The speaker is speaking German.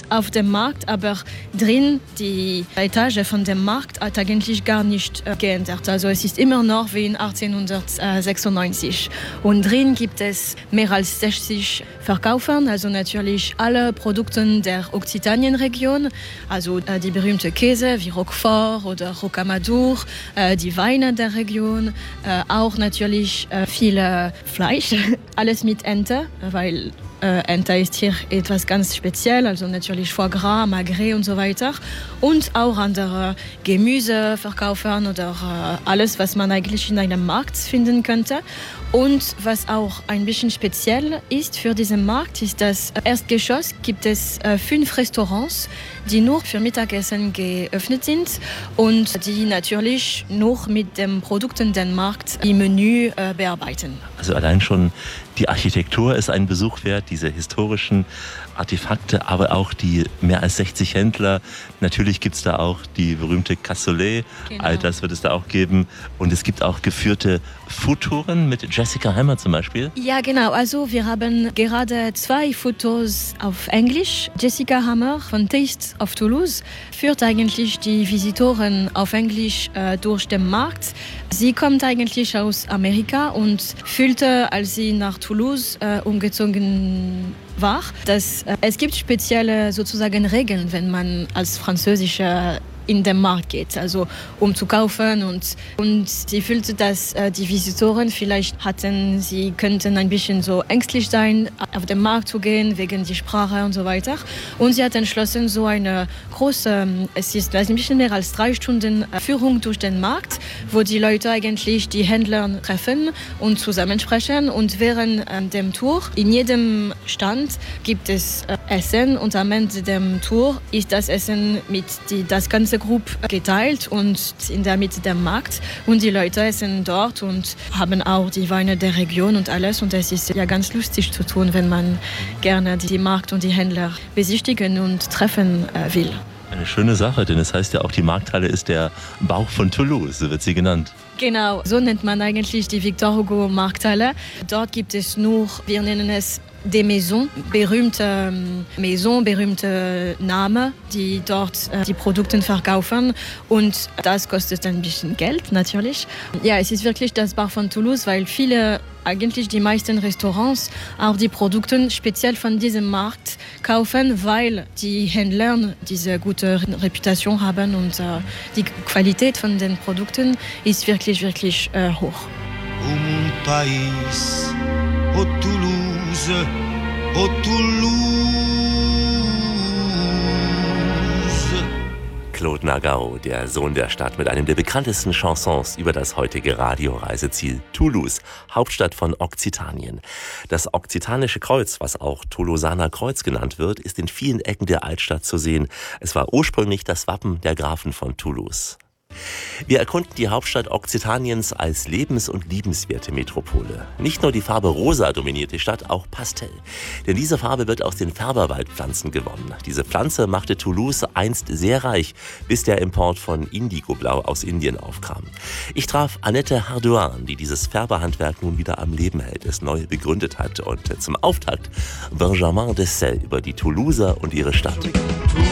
auf dem Markt, aber drin, die Etage von dem Markt hat eigentlich gar nicht geändert. Also es ist immer noch wie in 1896. Und drin gibt es mehr als 60 Verkäufer, also natürlich alle Produkte der Okzitanienregion, also die berühmte Käse wie Roquefort oder Rocamadour, die Weine der Region, auch natürlich viel Fleisch, alles mit Ente, weil Ente ist hier etwas ganz speziell, also natürlich Foie Gras, Magret und so weiter. Und auch andere Gemüse verkaufen oder alles, was man eigentlich in einem Markt finden könnte. Und was auch ein bisschen speziell ist für diesen Markt, ist, dass Erstgeschoss gibt es 5 Restaurants, die nur für Mittagessen geöffnet sind und die natürlich nur mit den Produkten den Markt im Menü bearbeiten. Also allein schon die Architektur ist ein Besuch wert, diese historischen Artefakte, aber auch die mehr als 60 Händler. Natürlich gibt es da auch die berühmte Cassoulet, genau. All das wird es da auch geben. Und es gibt auch geführte Foodtouren mit Jessica Hammer zum Beispiel. Ja, genau. Also wir haben gerade 2 Fotos auf Englisch. Jessica Hammer von Taste of Toulouse führt eigentlich die Visitoren auf Englisch durch den Markt. Sie kommt eigentlich aus Amerika und fühlte, als sie nach Toulouse umgezogen war, dass es gibt spezielle sozusagen Regeln, wenn man als Französischer in den Markt geht, also um zu kaufen und sie fühlte, dass die Visitoren vielleicht sie könnten ein bisschen so ängstlich sein, auf den Markt zu gehen, wegen der Sprache und so weiter. Und sie hat entschlossen, so eine große, es ist ein bisschen mehr als 3 Stunden Führung durch den Markt, wo die Leute eigentlich die Händler treffen und zusammensprechen und während dem Tour, in jedem Stand gibt es Essen und am Ende der Tour ist das Essen mit das ganze Gruppe geteilt und in der Mitte der Markt und die Leute essen dort und haben auch die Weine der Region und alles und es ist ja ganz lustig zu tun, wenn man gerne die Markt und die Händler besichtigen und treffen will. Eine schöne Sache, denn es heißt ja auch, die Markthalle ist der Bauch von Toulouse, so wird sie genannt. Genau, so nennt man eigentlich die Victor Hugo Markthalle. Dort gibt es nur, wir nennen es des Maisons, berühmte Namen, die dort die Produkte verkaufen und das kostet ein bisschen Geld natürlich. Ja, es ist wirklich das Bar von Toulouse, weil eigentlich die meisten Restaurants auch die Produkte speziell von diesem Markt kaufen, weil die Händler diese gute Reputation haben und die Qualität von den Produkten ist wirklich, wirklich hoch. Mon pays, au Toulouse, au Toulouse. Claude Nagao, der Sohn der Stadt, mit einem der bekanntesten Chansons über das heutige Radioreiseziel Toulouse, Hauptstadt von Okzitanien. Das Okzitanische Kreuz, was auch Tolosaner Kreuz genannt wird, ist in vielen Ecken der Altstadt zu sehen. Es war ursprünglich das Wappen der Grafen von Toulouse. Wir erkunden die Hauptstadt Okzitaniens als lebens- und liebenswerte Metropole. Nicht nur die Farbe Rosa dominiert die Stadt, auch Pastell. Denn diese Farbe wird aus den Färberwaldpflanzen gewonnen. Diese Pflanze machte Toulouse einst sehr reich, bis der Import von Indigoblau aus Indien aufkam. Ich traf Annette Hardouin, die dieses Färberhandwerk nun wieder am Leben hält, es neu begründet hat. Und zum Auftakt Benjamin Dessel über die Toulouser und ihre Stadt.